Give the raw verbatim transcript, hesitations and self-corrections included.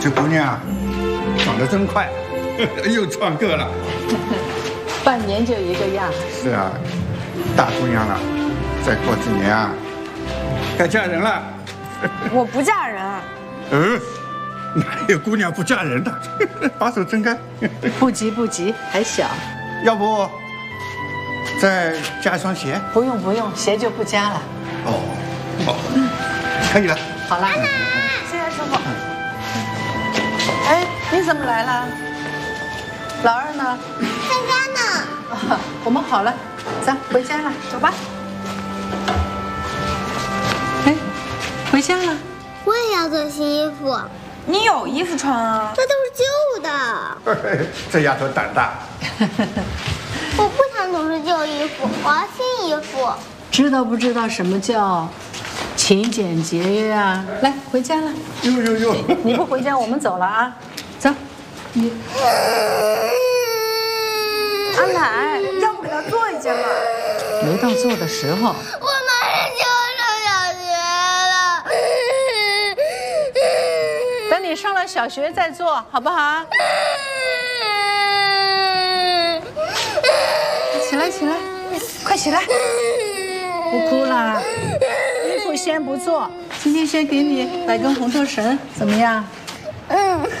这姑娘长得真快，又创个了。 半年就一个样。 是啊，大姑娘了，再过几年啊，该嫁人了。 我不嫁人。 嗯，哪有姑娘不嫁人的？把手撑开。 不急不急，还小。 要不再加一双鞋？ 不用不用，鞋就不加了。 哦，好，可以了。 好啦。 谢谢师傅。 哎，你怎么来了？老二呢？ 在家呢。 啊，我们好了，走，回家了，走吧。哎，回家了。 我也要做新衣服。 你有衣服穿啊？ 这都是旧的。 这丫头胆大。 我不想总是旧衣服，我要新衣服。 知道不知道什么叫勤俭节约啊？来，回家了。 呦呦呦！ 你不回家，我们走了啊。走，你。 阿奶，要不给他做一件吧？ 没到做的时候。 我马上就要上小学了。 等你上了小学再做，好不好？起来，起来，快起来！不哭啦，衣服先不做，今天先给你摆根红头绳，怎么样？ 嗯。